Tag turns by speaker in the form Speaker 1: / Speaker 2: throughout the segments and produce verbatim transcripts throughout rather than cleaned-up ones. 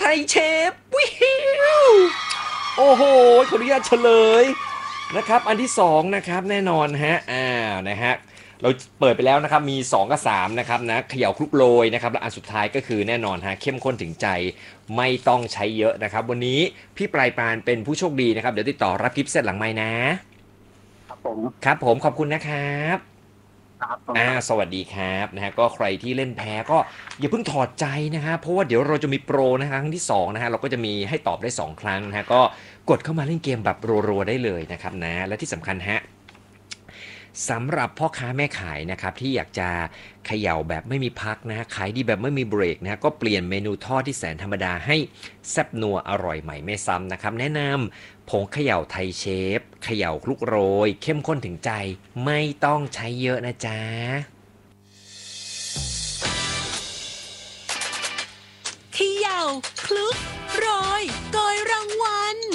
Speaker 1: ไทยเชฟวิวโอ้โหขออนุญาตเฉลยนะครับอันที่สองนะครับแน่นอนฮะอ้าวนะฮะเราเปิดไปแล้วนะครับมีสองกับสามนะครับนะเขย่าคลุกโรยนะครับและอันสุดท้ายก็คือแน่นอนฮะเข้มข้นถึงใจไม่ต้องใช้เยอะนะครับวันนี้พี่ปลายปานเป็นผู้โชคดีนะครับเดี๋ยวติดต่อรับกิฟต์เซตหลังไม้นะครับ
Speaker 2: ผม
Speaker 1: ครับผมขอบคุณนะครับ
Speaker 2: ครับผม
Speaker 1: อ่า
Speaker 2: ครับ
Speaker 1: สวัสดีครับนะฮะก็ใครที่เล่นแพ้ก็อย่าเพิ่งถอดใจนะฮะเพราะว่าเดี๋ยวเราจะมีโปรนะฮะครั้งที่สองนะฮะเราก็จะมีให้ตอบได้สองครั้งนะฮะก็กดเข้ามาเล่นเกมแบบรัวๆได้เลยนะครับนะและที่สำคัญฮะสำหรับพ่อค้าแม่ขายนะครับที่อยากจะเขย่าแบบไม่มีพักนะฮะขายดีแบบไม่มีเบรกนะฮะก็เปลี่ยนเมนูทอดที่แสนธรรมดาให้แซ่บนัวอร่อยใหม่ไม่ซ้ำนะครับแนะนำผงเขย่าไทยเชฟเขย่าคลุกโรยเข้มข้นถึงใจไม่ต้องใช้เยอะนะจ๊ะ
Speaker 3: เขย่าคลุกโรยโกยรางวัล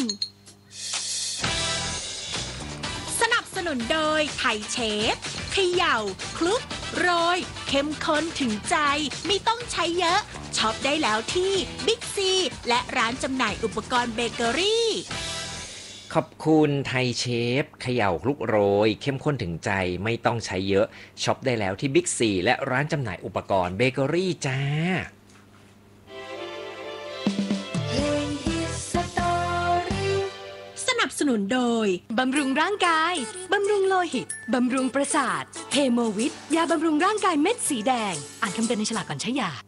Speaker 3: สนับสนุนโดยไทยเชฟเขย่าคลุกโรยเข้มข้นถึงใจไม่ต้องใช้เยอะช็อปได้แล้วที่บิ๊กซีและร้านจำหน่ายอุปกรณ์เบเกอรี่
Speaker 1: ขอบคุณไทยเชฟเขย่าคลุกโรยเข้มข้นถึงใจไม่ต้องใช้เยอะช็อปได้แล้วที่บิ๊กซีและร้านจำหน่ายอุปกรณ์เบเกอรี่จ้า
Speaker 3: สนับสนุนโดยบำรุงร่างกายบำรุงโลหิตบำรุงประสาทเฮโมวิทยาบำรุงร่างกายเม็ดสีแดงอ่านคำเตือนในฉลากก่อนใช้ยา